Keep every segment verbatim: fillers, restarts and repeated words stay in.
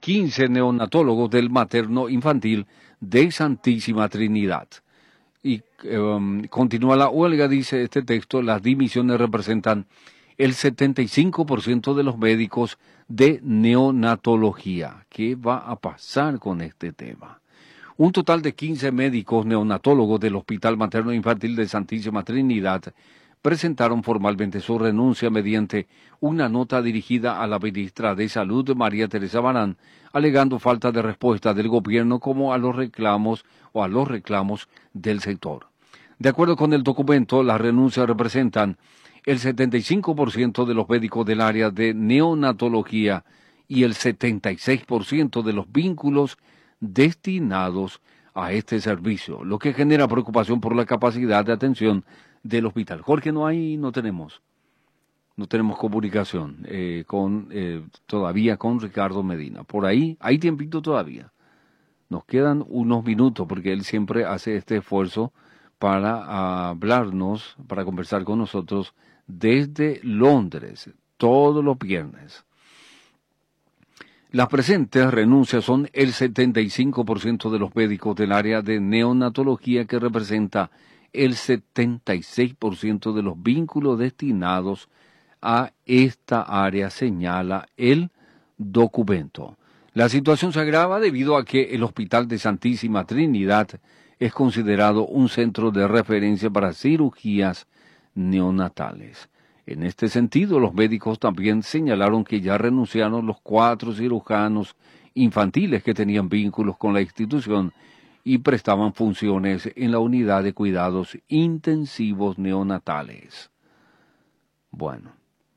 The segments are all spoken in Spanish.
quince neonatólogos del materno infantil de Santísima Trinidad. Y um, continúa la huelga, dice este texto, las dimisiones representan el setenta y cinco por ciento de los médicos de neonatología. ¿Qué va a pasar con este tema? Un total de quince médicos neonatólogos del Hospital Materno Infantil de Santísima Trinidad presentaron formalmente su renuncia mediante una nota dirigida a la ministra de Salud, María Teresa Barán, alegando falta de respuesta del gobierno como a los reclamos o a los reclamos del sector. De acuerdo con el documento, las renuncias representan el setenta y cinco por ciento de los médicos del área de neonatología y el setenta y seis por ciento de los vínculos destinados a este servicio, lo que genera preocupación por la capacidad de atención del hospital. Jorge, no hay, no tenemos, no tenemos comunicación eh, con eh, todavía con Ricardo Medina. Por ahí hay tiempito todavía. Nos quedan unos minutos porque él siempre hace este esfuerzo para hablarnos, para conversar con nosotros desde Londres, todos los viernes. Las presentes renuncias son el setenta y cinco por ciento de los médicos del área de neonatología, que representa el setenta y seis por ciento de los vínculos destinados a esta área, señala el documento. La situación se agrava debido a que el Hospital de Santísima Trinidad es considerado un centro de referencia para cirugías neonatales. En este sentido, los médicos también señalaron que ya renunciaron los cuatro cirujanos infantiles que tenían vínculos con la institución y prestaban funciones en la unidad de cuidados intensivos neonatales. Bueno,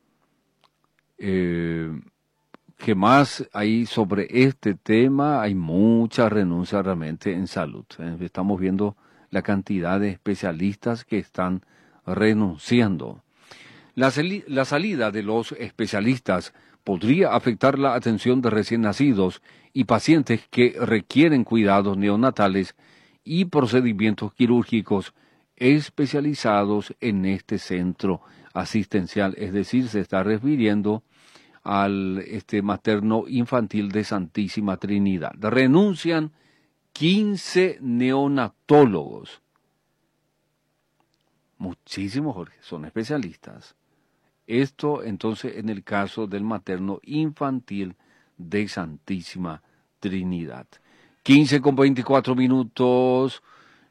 eh, ¿qué más hay sobre este tema? Hay mucha renuncia realmente en salud. Estamos viendo la cantidad de especialistas que están renunciando. La, la salida de los especialistas podría afectar la atención de recién nacidos y pacientes que requieren cuidados neonatales y procedimientos quirúrgicos especializados en este centro asistencial, es decir, se está refiriendo al este materno infantil de Santísima Trinidad. Renuncian quince neonatólogos. Muchísimos, Jorge, son especialistas. Esto entonces en el caso del materno infantil de Santísima Trinidad. quince con veinticuatro minutos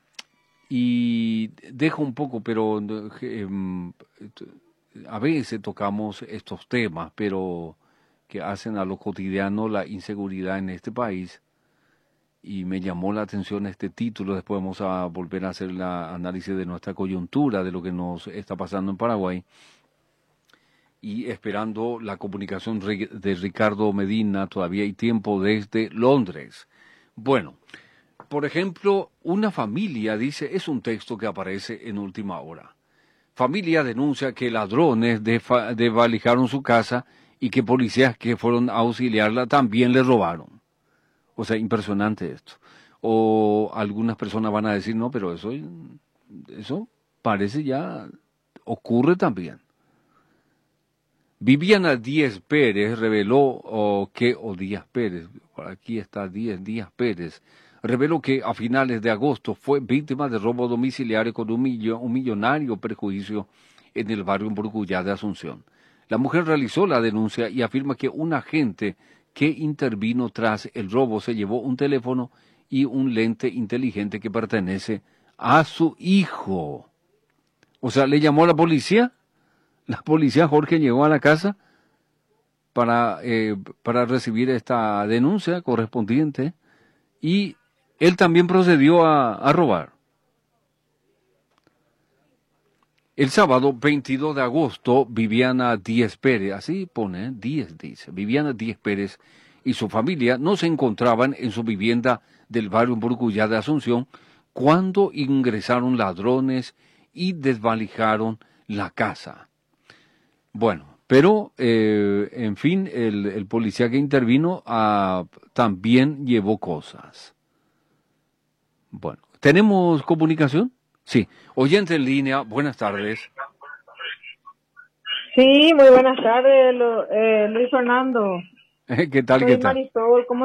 y dejo un poco, pero eh, a veces tocamos estos temas, pero que hacen a lo cotidiano la inseguridad en este país. Y me llamó la atención este título. Después vamos a volver a hacer el análisis de nuestra coyuntura, de lo que nos está pasando en Paraguay. Y esperando la comunicación de Ricardo Medina, todavía hay tiempo desde Londres. Bueno, por ejemplo, una familia, dice, es un texto que aparece en última hora. Familia denuncia que ladrones desvalijaron su casa y que policías que fueron a auxiliarla también le robaron. O sea, impresionante esto. O algunas personas van a decir, no, pero eso, eso parece ya ocurre también. Viviana Díez Pérez reveló oh, que, o oh, Díaz Pérez, por aquí está Díez, Díaz Pérez, reveló que a finales de agosto fue víctima de robo domiciliario con un, millón, un millonario perjuicio en el barrio Burguyá de Asunción. La mujer realizó la denuncia y afirma que un agente que intervino tras el robo se llevó un teléfono y un lente inteligente que pertenece a su hijo. O sea, le llamó a la policía. La policía, Jorge, llegó a la casa para, eh, para recibir esta denuncia correspondiente y él también procedió a, a robar. El sábado veintidós de agosto, Viviana Díez Pérez, así pone, Díez dice, Viviana Díez Pérez y su familia no se encontraban en su vivienda del barrio Burguyá de Asunción cuando ingresaron ladrones y desvalijaron la casa. Bueno, pero, eh, en fin, el, el policía que intervino ah, también llevó cosas. Bueno, ¿tenemos comunicación? Sí. Oyente en línea, buenas tardes. Sí, muy buenas tardes, lo, eh, Luis Fernando. ¿Qué tal, Soy qué tal? Marisol, ¿cómo